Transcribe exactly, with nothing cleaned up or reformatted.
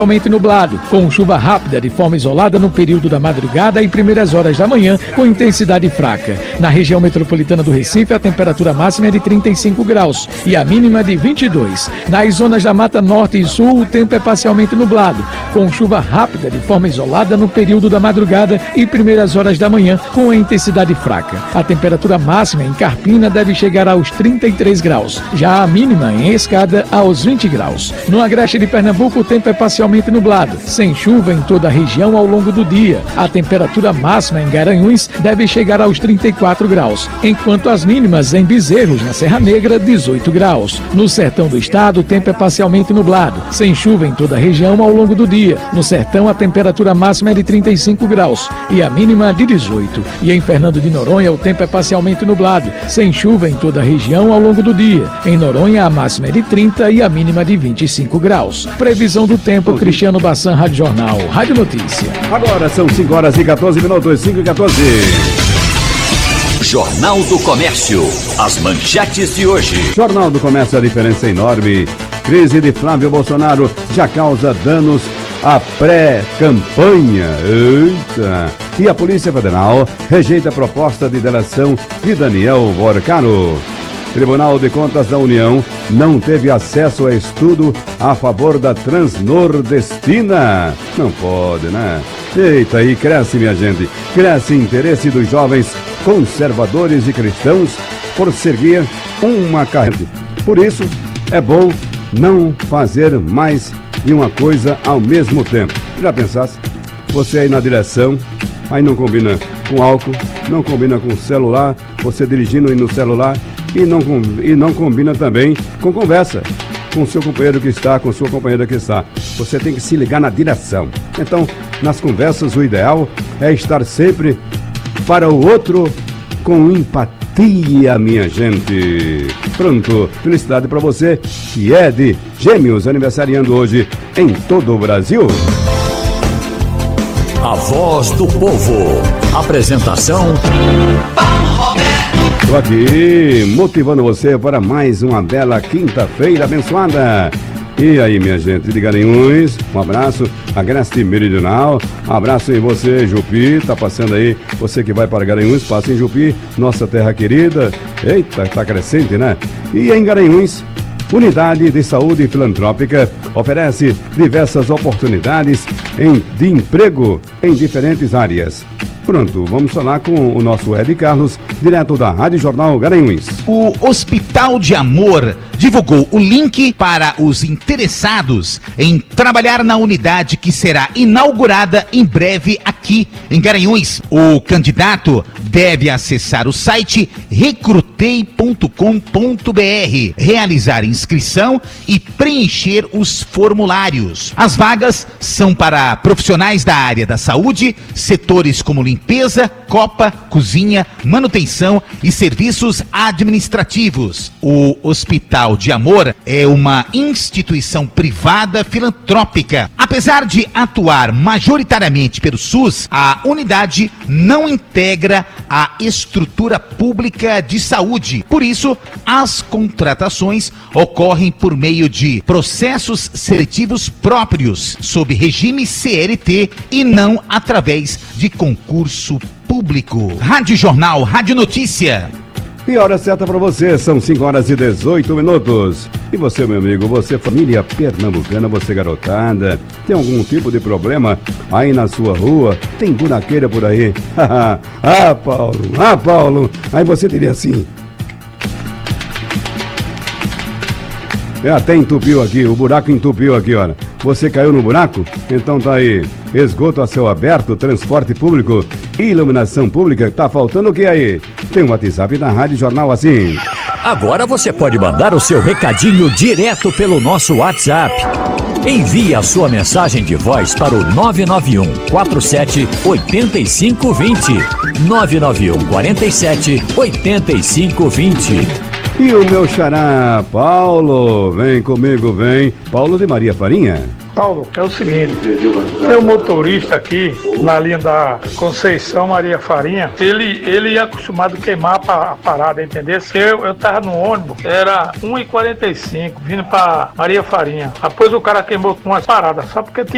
Totalmente nublado, com chuva rápida de forma isolada no período da madrugada e primeiras horas da manhã, com intensidade fraca. Na região metropolitana do Recife, a temperatura máxima é de trinta e cinco graus e a mínima de vinte e dois. Nas zonas da Mata Norte e Sul, o tempo é parcialmente nublado, com chuva rápida de forma isolada no período da madrugada e primeiras horas da manhã, com a intensidade fraca. A temperatura máxima em Carpina deve chegar aos trinta e três graus, já a mínima em Escada aos vinte graus. No Agreste de Pernambuco, o tempo é parcialmente nublado, sem chuva em toda a região ao longo do dia. A temperatura máxima em Garanhuns deve chegar aos trinta e quatro graus, enquanto as mínimas em Bezerros, na Serra Negra, dezoito graus. No sertão do estado, o tempo é parcialmente nublado, sem chuva em toda a região ao longo do dia. No sertão, a temperatura máxima é de trinta e cinco graus e a mínima de dezoito. E em Fernando de Noronha, o tempo é parcialmente nublado, sem chuva em toda a região ao longo do dia. Em Noronha, a máxima é de trinta e a mínima de vinte e cinco graus. Previsão do tempo, Cristiano Bassan, Rádio Jornal, Rádio Notícia. Agora são cinco horas e quatorze minutos, cinco e quatorze. Jornal do Comércio, as manchetes de hoje. Jornal do Comércio, a diferença é enorme. Crise de Flávio Bolsonaro já causa danos à pré-campanha. Eita! E a Polícia Federal rejeita a proposta de delação de Daniel Borcaro. Tribunal de Contas da União não teve acesso a estudo a favor da Transnordestina. Não pode, né? Eita, aí cresce, minha gente. Cresce interesse dos jovens conservadores e cristãos por seguir uma carreira. Por isso, é bom não fazer mais de uma coisa ao mesmo tempo. Já pensasse? Você aí na direção, aí não combina com álcool, não combina com celular, você dirigindo aí no celular, E não, e não combina também com conversa com o seu companheiro que está, com sua companheira que está. Você tem que se ligar na direção. Então, nas conversas, o ideal é estar sempre para o outro com empatia, minha gente. Pronto, felicidade para você que é de Gêmeos, aniversariando hoje em todo o Brasil. A Voz do Povo. Apresentação... Estou aqui motivando você para mais uma bela quinta-feira abençoada. E aí, minha gente de Garanhuns, um abraço, Agreste Meridional, um abraço em você, Jupi, tá passando aí, você que vai para Garanhuns, passa em Jupi, nossa terra querida. Eita, tá crescente, né? E em Garanhuns, Unidade de Saúde Filantrópica oferece diversas oportunidades em, de emprego em diferentes áreas. Pronto, vamos falar com o nosso Ed Carlos, direto da Rádio Jornal Garanhuns. O Hospital de Amor divulgou o link para os interessados em trabalhar na unidade que será inaugurada em breve aqui em Garanhuns. O candidato deve acessar o site recrutei ponto com ponto br, realizar inscrição e preencher os formulários. As vagas são para profissionais da área da saúde, setores como limpeza, copa, cozinha, manutenção e serviços administrativos. O Hospital de Amor é uma instituição privada filantrópica. Apesar de atuar majoritariamente pelo SUS, a unidade não integra a estrutura pública de saúde. Por isso, as contratações ocorrem por meio de processos seletivos próprios, sob regime C L T e não através de concurso público. Rádio Jornal, Rádio Notícia. E hora certa para você, são cinco horas e dezoito minutos. E você, meu amigo, você família pernambucana, você garotada, tem algum tipo de problema aí na sua rua? Tem buraqueira por aí? ah, Paulo, ah, Paulo. Aí você diria assim... Até entupiu aqui, o buraco entupiu aqui, olha. Você caiu no buraco? Então tá aí. Esgoto a céu aberto, transporte público, iluminação pública, tá faltando o que aí? Tem um WhatsApp da Rádio Jornal assim. Agora você pode mandar o seu recadinho direto pelo nosso WhatsApp. Envie a sua mensagem de voz para o nove nove um quatro sete oito cinco dois zero. nove nove um quatro sete oito cinco dois zero. E o meu xará, Paulo, vem comigo, vem. Paulo de Maria Farinha. Paulo, é o seguinte, tem um motorista aqui na linha da Conceição Maria Farinha, ele, ele é acostumado a queimar a parada, entendeu? Eu, eu tava no ônibus, era uma e quarenta e cinco, vindo pra Maria Farinha. Depois o cara queimou com umas paradas, só porque tinha